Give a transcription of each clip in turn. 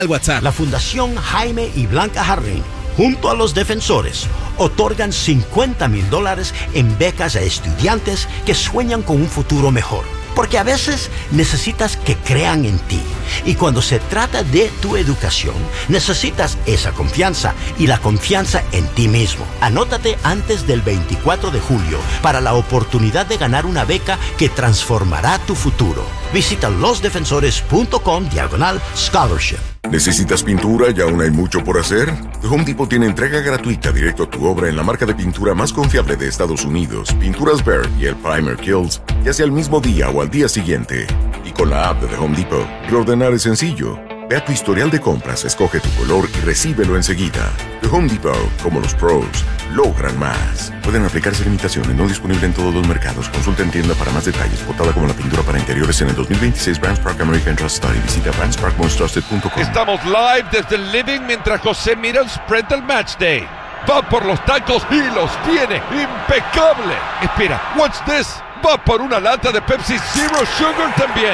WhatsApp. La Fundación Jaime y Blanca Jarrín, junto a los defensores, otorgan $50,000 en becas a estudiantes que sueñan con un futuro mejor. Porque a veces necesitas que crean en ti. Y cuando se trata de tu educación, necesitas esa confianza y la confianza en ti mismo. Anótate antes del 24 de julio para la oportunidad de ganar una beca que transformará tu futuro. Visita losdefensores.com/scholarship. ¿Necesitas pintura y aún hay mucho por hacer? The Home Depot tiene entrega gratuita directo a tu obra en la marca de pintura más confiable de Estados Unidos, Pinturas Behr y el Primer Kills, ya sea el mismo día o al día siguiente. Y con la app de The Home Depot, reordenar es sencillo. Ve a tu historial de compras, escoge tu color y recíbelo enseguida. The Home Depot, como los pros, logran más. Pueden aplicarse limitaciones, no disponible en todos los mercados. Consulta en tienda para más detalles. Votada como la pintura para interiores en el 2026 Brands Park American Trust Study. Visita brandsparkmostrusted.com. Estamos live desde el living mientras José mira el spread del match day. Va por los tacos y los tiene. ¡Impecable! Espera, what's this? Va por una lata de Pepsi Zero Sugar también.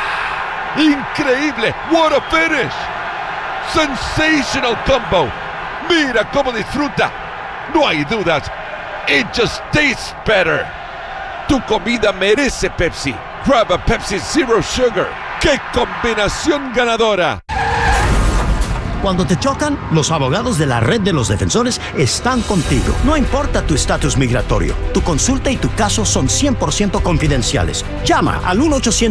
¡Increíble! ¡What a finish! ¡Sensational combo! ¡Mira cómo disfruta! No hay dudas. It just tastes better. Tu comida merece Pepsi. Grab a Pepsi Zero Sugar. ¡Qué combinación ganadora! Cuando te chocan, los abogados de la Red de los Defensores están contigo. No importa tu estatus migratorio, tu consulta y tu caso son 100% confidenciales. Llama al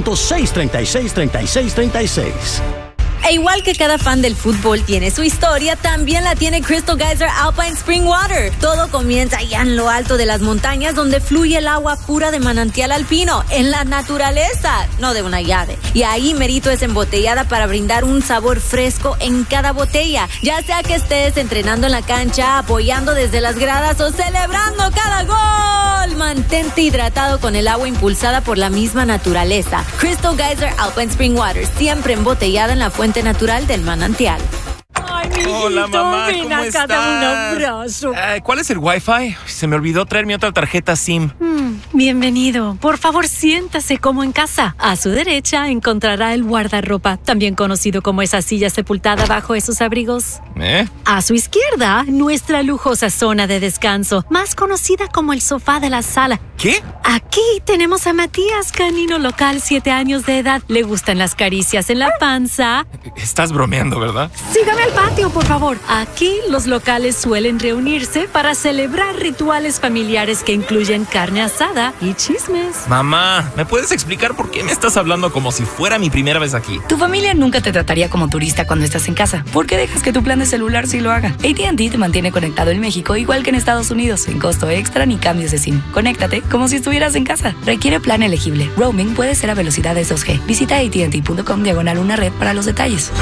1-800-636-3636. E igual que cada fan del fútbol tiene su historia, también la tiene Crystal Geyser Alpine Spring Water. Todo comienza allá en lo alto de las montañas, donde fluye el agua pura de manantial alpino, en la naturaleza, no de una llave. Y ahí merito es embotellada para brindar un sabor fresco en cada botella. Ya sea que estés entrenando en la cancha, apoyando desde las gradas o celebrando cada gol, mantente hidratado con el agua impulsada por la misma naturaleza. Crystal Geyser Alpine Spring Water, siempre embotellada en la fuente natural del manantial. Ay, mijito, hola, mamá, ven acá, dame un abrazo. ¿Cuál es el Wi-Fi? Se me olvidó traer mi otra tarjeta SIM. Bienvenido. Por favor, siéntase como en casa. A su derecha encontrará el guardarropa, también conocido como esa silla sepultada bajo esos abrigos. A su izquierda, nuestra lujosa zona de descanso, más conocida como el sofá de la sala. ¿Qué? Aquí tenemos a Matías, canino local, 7 años de edad. Le gustan las caricias en la panza. Estás bromeando, ¿verdad? Sígame al patio, por favor. Aquí los locales suelen reunirse para celebrar rituales familiares que incluyen carne asada y chismes. Mamá, ¿me puedes explicar por qué me estás hablando como si fuera mi primera vez aquí? Tu familia nunca te trataría como turista cuando estás en casa. ¿Por qué dejas que tu plan de celular sí lo haga? AT&T te mantiene conectado en México igual que en Estados Unidos, sin costo extra ni cambios de SIM. Conéctate como si estuvieras en casa. Requiere plan elegible. Roaming puede ser a velocidades 2G. Visita AT&T.com/una red para los detalles.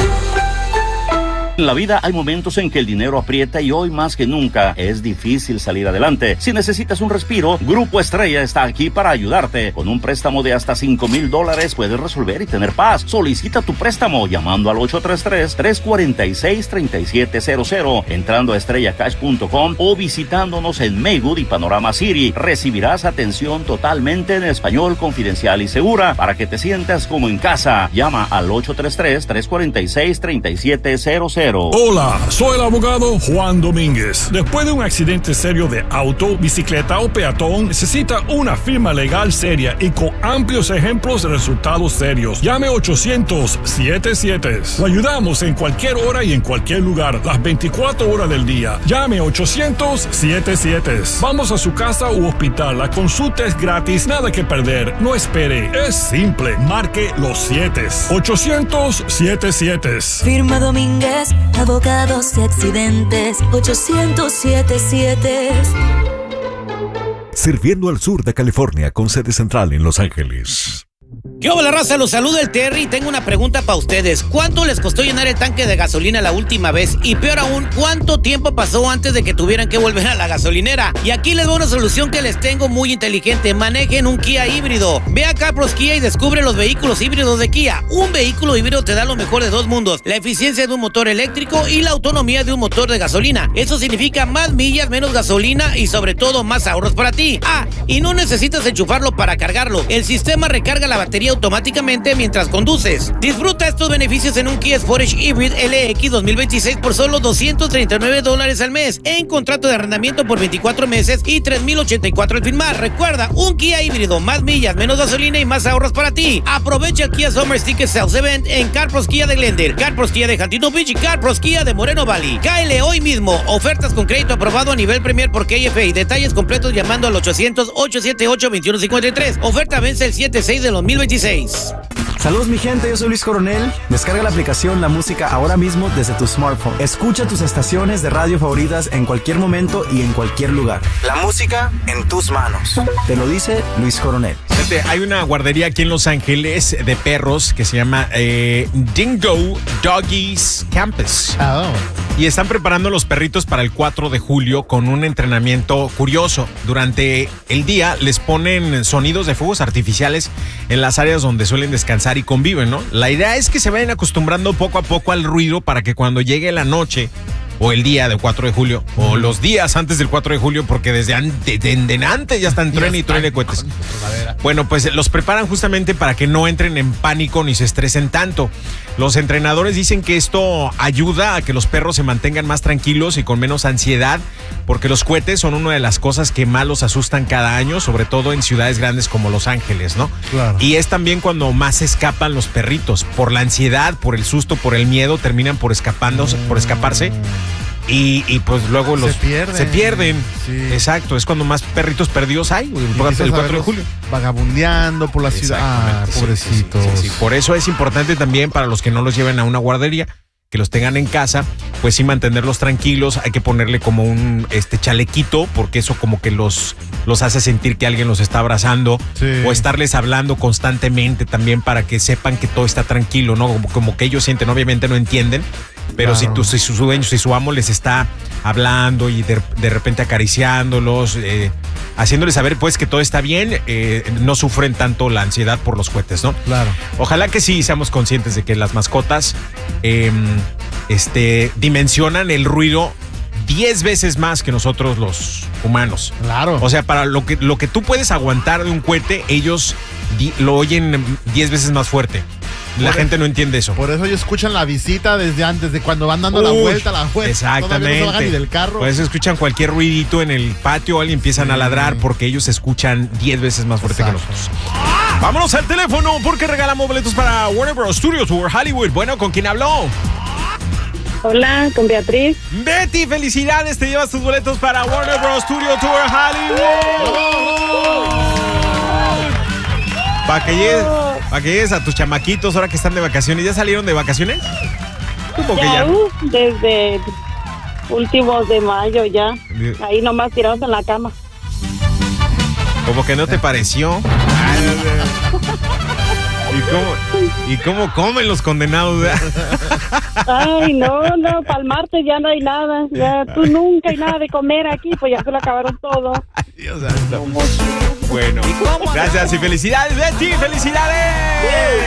En la vida hay momentos en que el dinero aprieta y hoy más que nunca es difícil salir adelante. Si necesitas un respiro, Grupo Estrella está aquí para ayudarte. Con un préstamo de hasta $5,000 puedes resolver y tener paz. Solicita tu préstamo llamando al 833-346-3700, entrando a estrellacash.com o visitándonos en Maywood y Panorama City. Recibirás atención totalmente en español, confidencial y segura para que te sientas como en casa. Llama al 833-346-3700. Hola, soy el abogado Juan Domínguez. Después de un accidente serio de auto, bicicleta o peatón, necesita una firma legal seria y con amplios ejemplos de resultados serios. Llame 800-77. Lo ayudamos en cualquier hora y en cualquier lugar, las 24 horas del día. Llame 800-77. Vamos a su casa u hospital. La consulta es gratis, nada que perder. No espere, es simple. Marque los 7. 800-77. Firma Domínguez, abogados y accidentes. 800-77. Sirviendo al sur de California con sede central en Los Ángeles. ¿Qué hola, raza? Los saluda el Terry. Tengo una pregunta para ustedes. ¿Cuánto les costó llenar el tanque de gasolina la última vez? Y peor aún, ¿cuánto tiempo pasó antes de que tuvieran que volver a la gasolinera? Y aquí les doy una solución que les tengo muy inteligente. Manejen un Kia híbrido. Ve a Capros Kia y descubre los vehículos híbridos de Kia. Un vehículo híbrido te da lo mejor de dos mundos: la eficiencia de un motor eléctrico y la autonomía de un motor de gasolina. Eso significa más millas, menos gasolina y sobre todo más ahorros para ti. Ah, y no necesitas enchufarlo para cargarlo. El sistema recarga la batería guía automáticamente mientras conduces. Disfruta estos beneficios en un Kia Sportage Hybrid LX 2026 por solo $239 al mes, en contrato de arrendamiento por 24 meses y $3,084 al firmar. Recuerda, un Kia híbrido, más millas, menos gasolina y más ahorros para ti. Aprovecha el Kia Summer Sticker Sales Event en CarPros Kia de Glendale, CarPros Kia de Huntington Beach y CarPros Kia de Moreno Valley. Cáele hoy mismo. Ofertas con crédito aprobado a nivel Premier por KFA. Detalles completos llamando al 800-878-2153. Oferta vence el 7/6 de 2026. Saludos mi gente, yo soy Luis Coronel. Descarga la aplicación La Música ahora mismo desde tu smartphone. Escucha tus estaciones de radio favoritas en cualquier momento y en cualquier lugar. La música en tus manos. Te lo dice Luis Coronel. Hay una guardería aquí en Los Ángeles de perros que se llama Dingo Doggies Campus. Oh. Y están preparando los perritos para el 4 de julio con un entrenamiento curioso. Durante el día les ponen sonidos de fuegos artificiales en las áreas donde suelen descansar y conviven, ¿no? La idea es que se vayan acostumbrando poco a poco al ruido para que cuando llegue la noche o el día del 4 de julio, o los días antes del 4 de julio, porque desde antes ya están truene y truene cohetes. Bueno, pues los preparan justamente para que no entren en pánico ni se estresen tanto. Los entrenadores dicen que esto ayuda a que los perros se mantengan más tranquilos y con menos ansiedad, porque los cohetes son una de las cosas que más los asustan cada año, sobre todo en ciudades grandes como Los Ángeles, ¿no? Claro. Y es también cuando más escapan los perritos. Por la ansiedad, por el susto, por el miedo, terminan por escaparse. Y pues luego se pierden. Sí. Exacto, es cuando más perritos perdidos hay, el 4 de julio. Vagabundeando por la ciudad. Pobrecitos. Sí. Por eso es importante también para los que no los lleven a una guardería, que los tengan en casa, pues sí mantenerlos tranquilos. Hay que ponerle como un chalequito, porque eso como que los hace sentir que alguien los está abrazando, o estarles hablando constantemente también para que sepan que todo está tranquilo, ¿no? Como que ellos sienten, obviamente no entienden, pero claro, si su dueño, si su amo les está hablando y de repente acariciándolos, haciéndoles saber pues que todo está bien, no sufren tanto la ansiedad por los cohetes, ¿no? Claro. Ojalá que sí seamos conscientes de que las mascotas dimensionan el ruido 10 veces más que nosotros los humanos. Claro. O sea, para lo que tú puedes aguantar de un cohete, ellos lo oyen 10 veces más fuerte. La gente no entiende eso. Por eso ellos escuchan la visita desde antes, de cuando van dando la vuelta. Exactamente. No ni del carro. Por eso escuchan cualquier ruidito en el patio, alguien empiezan a ladrar, porque ellos escuchan 10 veces más fuerte que nosotros. Vámonos al teléfono porque regalamos boletos para Warner Bros. Studios Tour Hollywood. Bueno, ¿con quién habló? Hola, con Beatriz. Betty, felicidades, te llevas tus boletos para Warner Bros. Studio Tour Hollywood. Para que llegues a tus chamaquitos ahora que están de vacaciones. ¿Ya salieron de vacaciones? Desde últimos de mayo ya. Ahí nomás tirados en la cama. Como que no te pareció. ¿Y cómo comen los condenados? Ay, no, para el martes ya no hay nada. Ya tú nunca hay nada de comer aquí, pues ya se lo acabaron todo. Dios santo. Bueno, gracias y felicidades, Betty, felicidades.